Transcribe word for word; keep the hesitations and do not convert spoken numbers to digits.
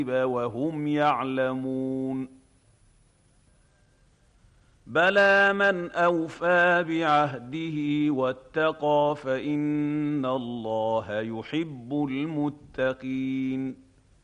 وهم يعلمون بلى من أوفى بعهده واتقى فإن الله يحب المتقين